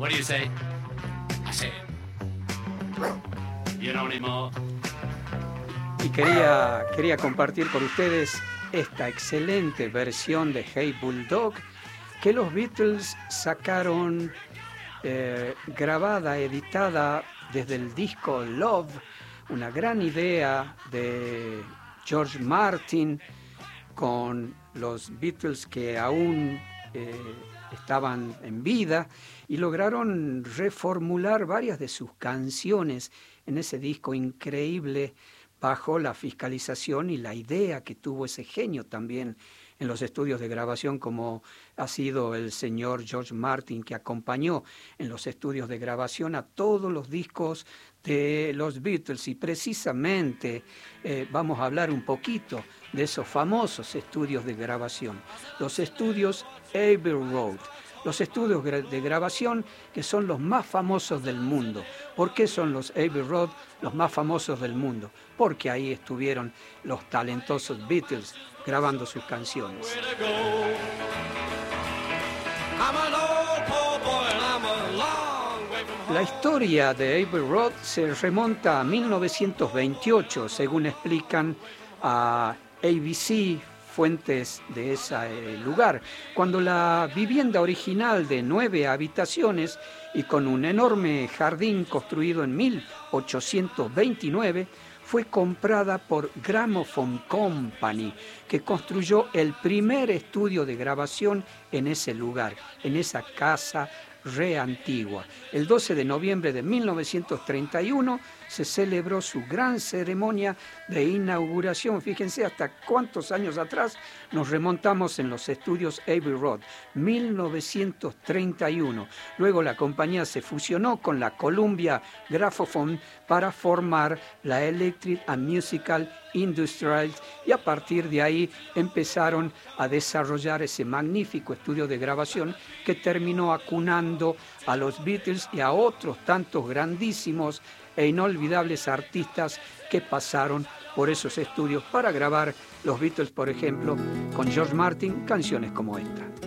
What do you say? I say, you know anymore. Y quería compartir con ustedes esta excelente versión de Hey Bulldog que los Beatles sacaron grabada, editada desde el disco Love, una gran idea de George Martin con los Beatles que aún estaban en vida, y lograron reformular varias de sus canciones en ese disco increíble bajo la fiscalización y la idea que tuvo ese genio también en los estudios de grabación, como ha sido el señor George Martin, que acompañó en los estudios de grabación a todos los discos de los Beatles. Y precisamente vamos a hablar un poquito de esos famosos estudios de grabación, los estudios Abbey Road. Los estudios de grabación que son los más famosos del mundo. ¿Por qué son los Abbey Road los más famosos del mundo? Porque ahí estuvieron los talentosos Beatles grabando sus canciones. La historia de Abbey Road se remonta a 1928, según explican a ABC, fuentes de ese lugar, cuando la vivienda original de 9 habitaciones y con un enorme jardín construido en 1829 fue comprada por Gramophone Company, que construyó el primer estudio de grabación en ese lugar, en esa casa re antigua. El 12 de noviembre de 1931 se celebró su gran ceremonia de inauguración. Fíjense hasta cuántos años atrás nos remontamos en los estudios Abbey Road, 1931. Luego la compañía se fusionó con la Columbia Graphophone para formar la Electric and Musical Industries, y a partir de ahí empezaron a desarrollar ese magnífico estudio de grabación que terminó acunando a los Beatles y a otros tantos grandísimos e inolvidables artistas que pasaron por esos estudios para grabar los Beatles, por ejemplo, con George Martin, canciones como esta.